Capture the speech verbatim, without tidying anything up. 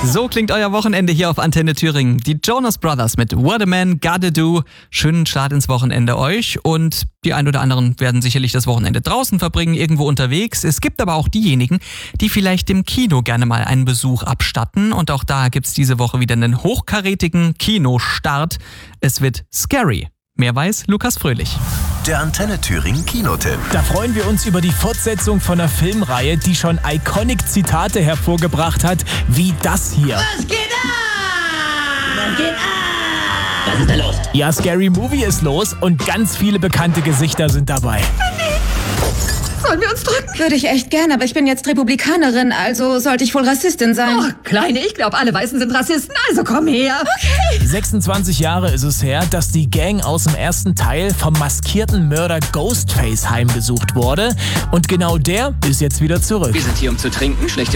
So klingt euer Wochenende hier auf Antenne Thüringen. Die Jonas Brothers mit What a Man Gotta Do. Schönen Start ins Wochenende euch. Und die ein oder anderen werden sicherlich das Wochenende draußen verbringen, irgendwo unterwegs. Es gibt aber auch diejenigen, die vielleicht im Kino gerne mal einen Besuch abstatten. Und auch da gibt's diese Woche wieder einen hochkarätigen Kinostart. Es wird scary. Mehr weiß Lukas Fröhlich. Der Antenne Thüringen Kinotipp. Da freuen wir uns über die Fortsetzung von einer Filmreihe, die schon iconic-Zitate hervorgebracht hat, wie das hier. Was geht ab? Was geht ab? Was ist da los? Ja, Scary Movie ist los und ganz viele bekannte Gesichter sind dabei. Sollen wir uns drücken? Würde ich echt gern, aber ich bin jetzt Republikanerin, also sollte ich wohl Rassistin sein. Oh, Kleine, ich glaube, alle Weißen sind Rassisten, also komm her. Okay. sechsundzwanzig Jahre ist es her, dass die Gang aus dem ersten Teil vom maskierten Mörder Ghostface heimgesucht wurde. Und genau der ist jetzt wieder zurück. Wir sind hier, um zu trinken, schlechte